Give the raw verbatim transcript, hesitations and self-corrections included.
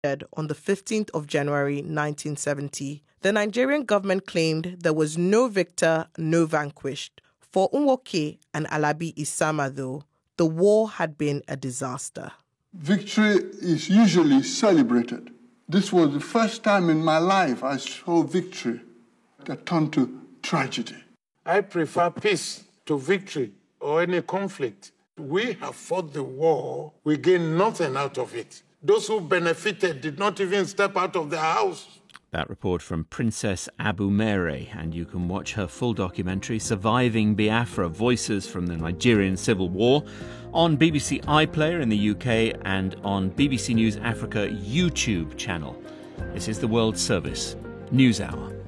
On the fifteenth of January nineteen seventy, the Nigerian government claimed there was no victor, no vanquished. For Nwoke and Alabi Isama, though, the war had been a disaster. Victory is usually celebrated. This was the first time in my life I saw victory that turned to tragedy. I prefer peace to victory or any conflict. We have fought the war, we gained nothing out of it. Those who benefited did not even step out of their house. That report from Princess Abu Mere, and you can watch her full documentary, Surviving Biafra, Voices from the Nigerian Civil War, on B B C iPlayer in the U K and on B B C News Africa YouTube channel. This is the World Service News Hour.